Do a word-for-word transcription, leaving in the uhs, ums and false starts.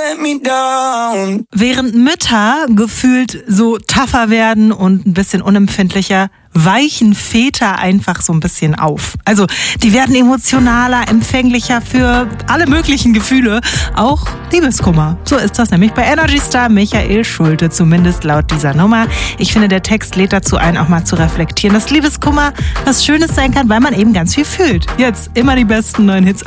let me down. Während Mütter gefühlt so tougher werden und ein bisschen unempfindlicher, weichen Väter einfach so ein bisschen auf. Also die werden emotionaler, empfänglicher für alle möglichen Gefühle, auch Liebeskummer. So ist das nämlich bei Energy Star Michael Schulte, zumindest laut dieser Nummer. Ich finde, der Text lädt dazu ein, auch mal zu reflektieren, dass Liebeskummer was Schönes sein kann, weil man eben ganz viel fühlt. Jetzt immer die besten neuen Hits